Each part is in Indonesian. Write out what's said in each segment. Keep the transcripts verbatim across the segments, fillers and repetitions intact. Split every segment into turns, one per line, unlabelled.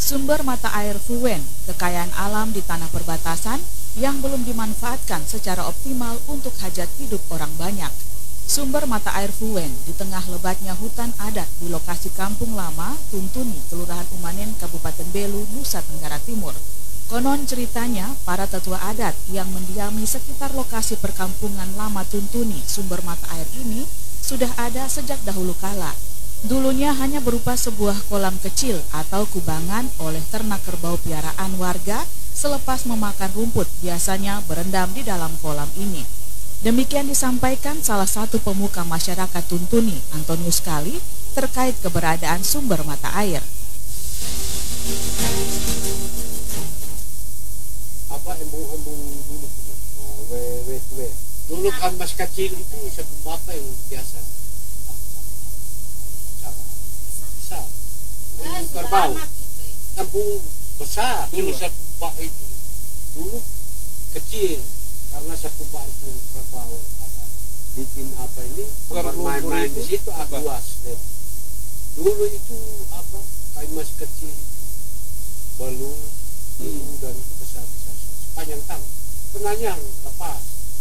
Sumber mata air Fuwen, kekayaan alam di tanah perbatasan yang belum dimanfaatkan secara optimal untuk hajat hidup orang banyak. Sumber mata air Fuwen di tengah lebatnya hutan adat di lokasi Kampung Lama, Tuntuni, Kelurahan Umanen, Kabupaten Belu, Nusa Tenggara Timur. Konon ceritanya, para tetua adat yang mendiami sekitar lokasi perkampungan Lama Tuntuni, sumber mata air ini sudah ada sejak dahulu kala. Dulunya hanya berupa sebuah kolam kecil atau kubangan oleh ternak kerbau piaraan warga selepas memakan rumput biasanya berendam di dalam kolam ini. Demikian disampaikan salah satu pemuka masyarakat Tuntuni, Antonius Kali, terkait keberadaan sumber mata air.
Apa embung-embung dulu punya, W W W. Dulu kan mas kecil itu satu bapak yang biasa besar, embung kerbau, embung besar. Dulu satu bak itu dulu kecil karena satu bak itu kerbau ada bikin apa ini bermain-main di situ agak luas. Dulu itu apa kain mas kecil, balung, hmm. dan itu besar-besar sepanjang tahun. Penanyang lepas.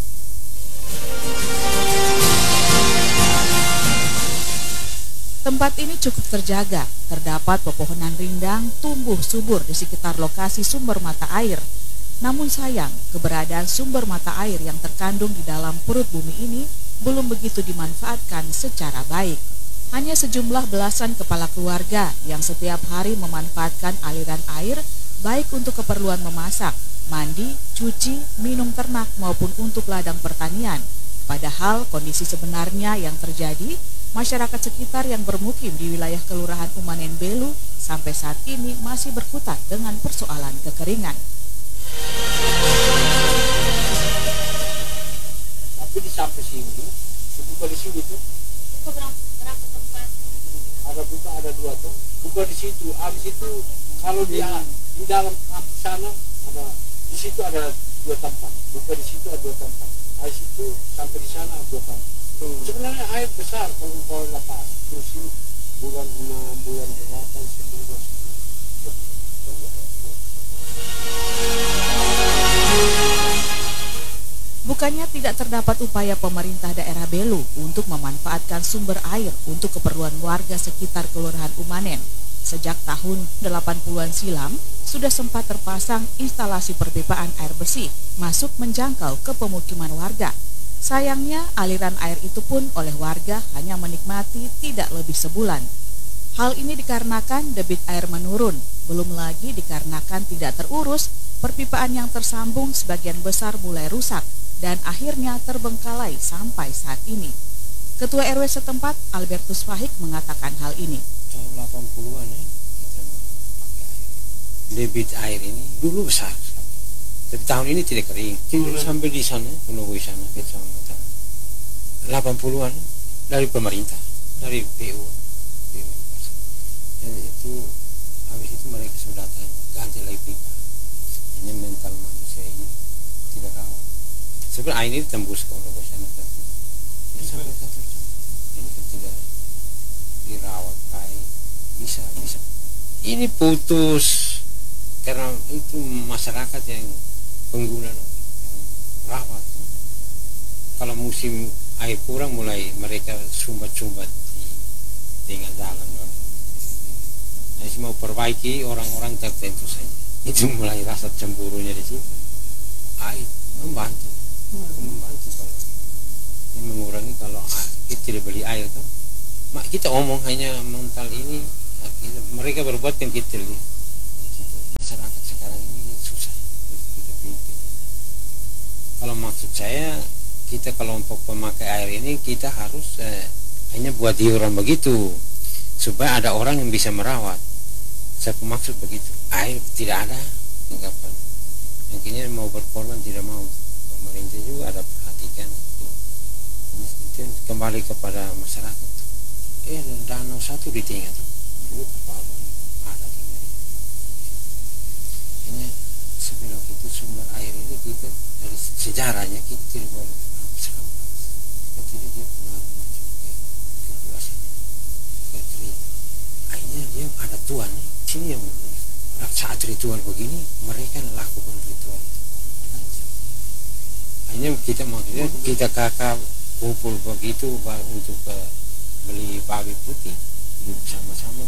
Tempat ini cukup terjaga, terdapat pepohonan rindang tumbuh subur di sekitar lokasi sumber mata air. Namun sayang, keberadaan sumber mata air yang terkandung di dalam perut bumi ini belum begitu dimanfaatkan secara baik. Hanya sejumlah belasan kepala keluarga yang setiap hari memanfaatkan aliran air baik untuk keperluan memasak, mandi, cuci, minum ternak maupun untuk ladang pertanian. Padahal kondisi sebenarnya yang terjadi, masyarakat sekitar yang bermukim di wilayah Kelurahan Umanen Belu sampai saat ini masih berkutat dengan persoalan kekeringan.
Tapi di sampai sini, buka di sini tuh.
Berapa, berapa tempat?
Ada buka ada dua tuh. Buka di situ. Habis itu kalau di di dalam kampus sana ada di situ ada dua tempat. Buka di situ ada dua tempat. Habis itu sampai di sana ada dua tempat. Hmm. Sebenarnya air besar kalau kalau lepas musim bulan enam bulan delapan sebelas.
Bukannya tidak terdapat upaya pemerintah daerah Belu untuk memanfaatkan sumber air untuk keperluan warga sekitar Kelurahan Umanen. Sejak tahun delapan puluhan silam sudah sempat terpasang instalasi perpipaan air bersih masuk menjangkau ke pemukiman warga. Sayangnya aliran air itu pun oleh warga hanya menikmati tidak lebih sebulan. Hal ini dikarenakan debit air menurun, belum lagi dikarenakan tidak terurus, perpipaan yang tersambung sebagian besar mulai rusak dan akhirnya terbengkalai sampai saat ini. Ketua R W setempat Albertus Fahik mengatakan hal ini.
Tahun delapan puluhan ya, kita pakai air. Debit air ini dulu besar. Tapi tahun ini tidak kering. Tinggal sampai di sana, menunggu di sana, ke sana. delapan puluhan dari pemerintah, dari P U. Jadi itu habis itu mereka sudah datang ganti lagi pipa. Hanya mental manusia ini tidak rawat. Sebenarnya air ini tembus ke orang sana tapi sampai tercemar. Ini kan tidak dirawat baik, bisa bisa. Ini putus karena itu masyarakat yang pengguna yang rawat. Kalau musim air kurang mulai mereka sumbat-sumbat di tengah jalan. Nah, mau perbaiki orang-orang tertentu saja. Itu mulai rasa cemburunya di situ. Air membantu, membantu kalau ini mengurangi kalau kita tidak beli air kan. Kita omong hanya mental ini, mereka berbuat kan kita lihat. Masyarakat sekarang ini susah kita pimpin. Kalau maksud saya kita kelompok pemakai air ini kita harus eh, hanya buat iuran begitu supaya ada orang yang bisa merawat. Saya maksud begitu. Air tidak ada, anggapan. Akhirnya mau berkorban tidak mau. Pemerintah juga ada perhatikan. Itu kembali kepada masyarakat. Eh danau satu di tengah tuh. Ada sendiri. Ini sebelum itu sumber air ini kita dari sejarahnya kita tidak boleh tidak dia pengaruh macam ke kekuasaan ke kering. Akhirnya dia ada tuan nih sini yang saat ritual begini mereka lakukan ritual itu. Hanya kita maksudnya kita kakak kumpul begitu untuk uh, beli babi putih sama-sama